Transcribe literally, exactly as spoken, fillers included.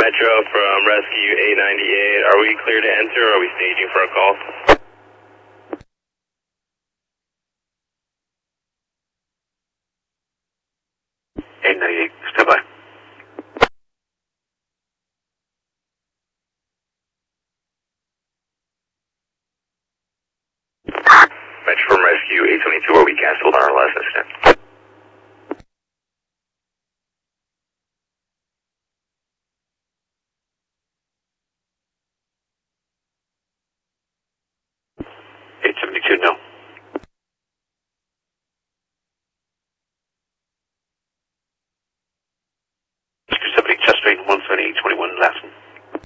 Metro from Rescue eight ninety-eight. Are we clear to enter or are we staging for a call? eight ninety-eight, stand by. Metro from Rescue eight twenty-two, are we canceled on our last incident?